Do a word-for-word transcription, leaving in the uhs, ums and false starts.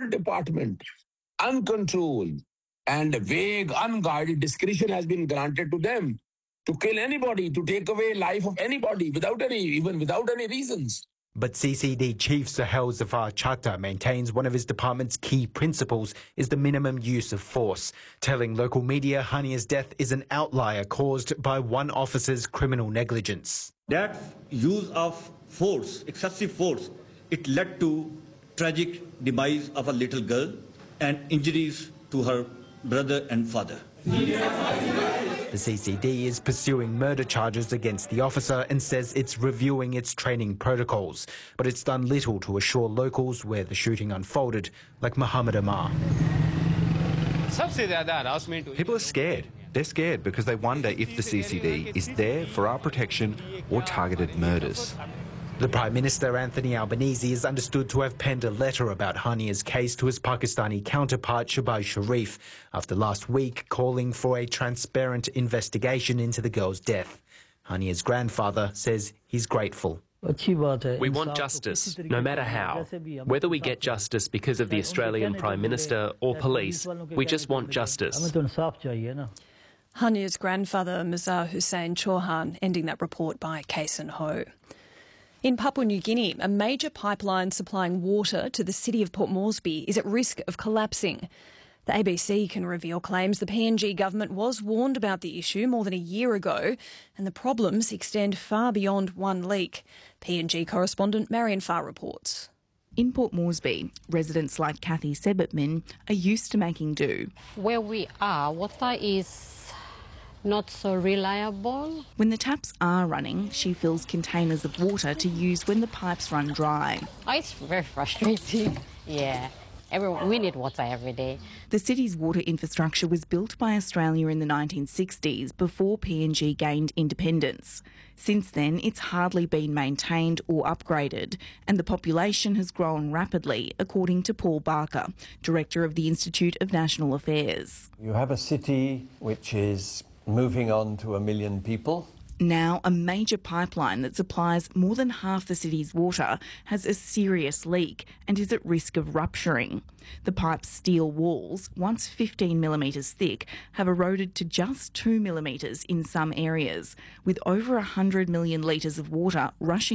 whole department, uncontrolled and vague, unguided discretion has been granted to them to kill anybody, to take away life of anybody without any, even without any reasons. But C C D Chief Sahel Zafar Chatta maintains one of his department's key principles is the minimum use of force, telling local media Hania's death is an outlier caused by one officer's criminal negligence. That use of force, excessive force, it led to tragic demise of a little girl and injuries to her brother and father. The C C D is pursuing murder charges against the officer and says it's reviewing its training protocols, but it's done little to assure locals where the shooting unfolded, like Muhammad Amar. People are scared. They're scared because they wonder if the C C D is there for our protection or targeted murders. The Prime Minister, Anthony Albanese, is understood to have penned a letter about Hania's case to his Pakistani counterpart, Shehbaz Sharif, after last week calling for a transparent investigation into the girl's death. Hania's grandfather says he's grateful. We want justice, no matter how. Whether we get justice because of the Australian Prime Minister or police, we just want justice. Hania's grandfather, Mazhar Hussain Chauhan, ending that report by Kason Ho. In Papua New Guinea, a major pipeline supplying water to the city of Port Moresby is at risk of collapsing. The A B C can reveal claims the P N G government was warned about the issue more than a year ago, and the problems extend far beyond one leak. P N G correspondent Marion Farr reports. In Port Moresby, residents like Kathy Sebitman are used to making do. Where we are, water is not so reliable. When the taps are running, she fills containers of water to use when the pipes run dry. Oh, it's very frustrating. Yeah, everyone, we need water every day. The city's water infrastructure was built by Australia in the nineteen sixties before P N G gained independence. Since then, it's hardly been maintained or upgraded, and the population has grown rapidly, according to Paul Barker, Director of the Institute of National Affairs. You have a city which is moving on to a million people. Now, a major pipeline that supplies more than half the city's water has a serious leak and is at risk of rupturing. The pipe's steel walls, once fifteen millimetres thick, have eroded to just two millimetres in some areas, with over one hundred million litres of water rushing